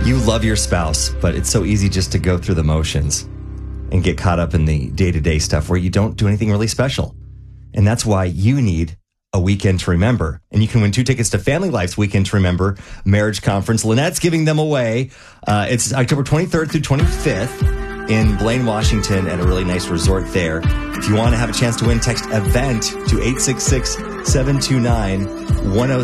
You love your spouse, but it's so easy just to go through the motions and get caught up in the day-to-day stuff where you don't do anything really special. And that's why you need a weekend to remember. And you can win 2 tickets to Family Life's Weekend to Remember marriage conference. Lynette's giving them away. It's October 23rd through 25th in Blaine, Washington at a really nice resort there. If you want to have a chance to win, text EVENT to 866-729-1067.